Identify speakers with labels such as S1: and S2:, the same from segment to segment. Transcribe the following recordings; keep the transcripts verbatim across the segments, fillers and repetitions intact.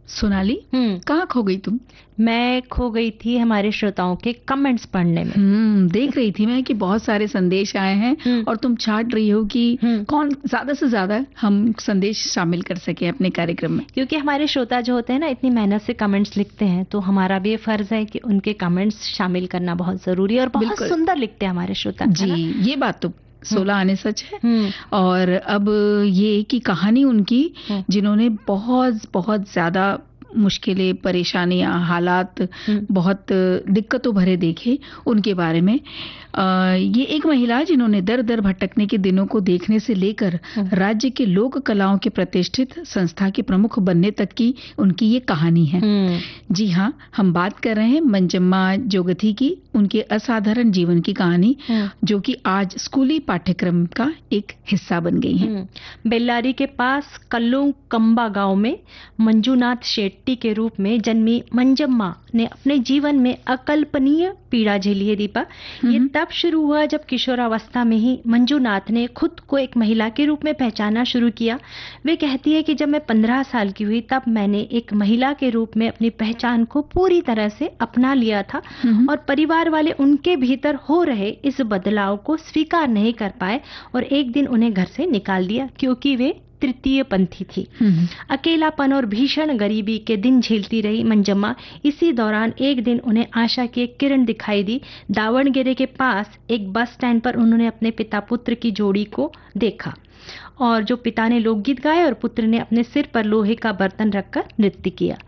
S1: सोनाली,
S2: हम्म
S1: कहाँ खो गई तुम?
S2: मैं खो गई थी हमारे श्रोताओं के कमेंट्स पढ़ने में।
S1: हम्म देख रही थी मैं कि बहुत सारे संदेश आए हैं
S2: हम्म
S1: और तुम छाट रही हो कि
S2: हम्म
S1: कौन ज्यादा से ज्यादा हम संदेश शामिल कर सके अपने कार्यक्रम में।
S2: क्योंकि हमारे श्रोता जो होते हैं ना, इतनी मेहनत से कमेंट्स लिखते हैं, तो हमारा भी ये फर्ज है कि उनके कमेंट्स शामिल करना बहुत जरूरी है। और बहुत
S1: बिल्कुल।
S2: सुंदर लिखते हैं हमारे श्रोता,
S1: जी,
S2: है ना?
S1: ये बात तो सोलह आने सच है।
S2: हम्म
S1: और अब ये कि कहानी उनकी,
S2: हम्म
S1: जिन्होंने बहुत बहुत ज्यादा मुश्किलें, परेशानियां, हालात
S2: हम्म
S1: बहुत दिक्कतों भरे देखे, उनके बारे में। अ, ये एक महिला जिन्होंने दर दर भटकने के दिनों को देखने से लेकर
S2: हम्म
S1: राज्य के लोक कलाओं के प्रतिष्ठित संस्था के प्रमुख बनने तक की उनकी ये कहानी है।
S2: हम्म
S1: जी हाँ, हम बात कर रहे हैं मंजम्मा जोगथी की, उनके असाधारण जीवन की कहानी,
S2: हम्म
S1: जो कि आज स्कूली पाठ्यक्रम का एक हिस्सा बन गई है।
S2: हम्म बेल्लारी के पास कल्लू कंबा गांव में मंजूनाथ शेट्टी के रूप में जन्मी मंजम्मा ने अपने जीवन में अकल्पनीय पीड़ा झेली है। दीपा, ये तब शुरू हुआ जब किशोरावस्था में ही मंजूनाथ ने खुद को एक महिला के रूप में पहचानना शुरू किया। वे कहती है कि जब मैं पंद्रह साल की हुई तब मैंने एक महिला के रूप में अपनी पहचान को पूरी तरह से अपना लिया था, और परिवार वाले उनके भीतर हो रहे इस बदलाव को स्वीकार नहीं कर पाए और एक दिन उन्हें घर से निकाल दिया, क्योंकि वे तृतीय पंथी थी। अकेलापन और भीषण गरीबी के दिन झेलती रही मंजम्मा। इसी दौरान एक दिन उन्हें आशा की एक किरण दिखाई दी। दावणगेरे के पास एक बस स्टैंड पर उन्होंने अपने पिता पुत्र की जोड़ी को देखा, और जो पिता ने लोकगीत गाए और पुत्र ने अपने सिर पर लोहे का बर्तन रखकर नृत्य किया।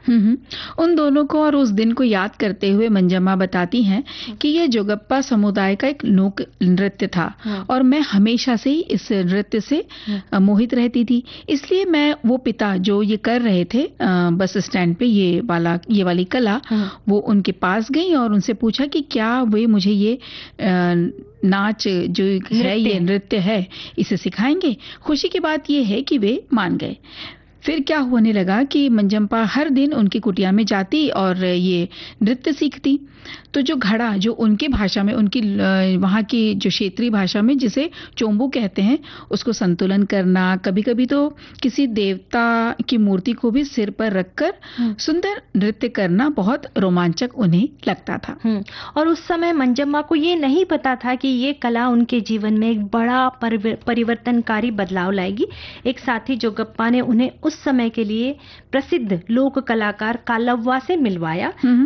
S1: उन दोनों को और उस दिन को याद करते हुए मंजम्मा बताती हैं कि यह जोगप्पा समुदाय का एक लोक नृत्य था, और मैं हमेशा से ही इस नृत्य से मोहित रहती थी। इसलिए मैं वो पिता जो ये कर रहे थे बस स्टैंड पे, ये वाला ये वाली कला, वो उनके पास गई और उनसे पूछा कि क्या वे मुझे ये नाच जो है, ये नृत्य है, इसे सिखाएंगे। खुशी की बात ये है कि वे मान गए। फिर क्या होने लगा कि मंजम्मा हर दिन उनकी कुटिया में जाती और ये नृत्य सीखती। तो जो घड़ा, जो उनके भाषा में, उनकी वहाँ की जो क्षेत्रीय भाषा में जिसे चोंबू कहते हैं, उसको संतुलन करना, कभी कभी तो किसी देवता की मूर्ति को भी सिर पर रखकर सुंदर नृत्य करना बहुत रोमांचक उन्हें लगता था।
S2: और उस समय मंजम्मा को ये नहीं पता था कि ये कला उनके जीवन में एक बड़ा परिवर्तनकारी बदलाव लाएगी। एक साथी जोगप्पा ने उन्हें उस समय के लिए प्रसिद्ध लोक कलाकार कालव्वा से मिलवाया,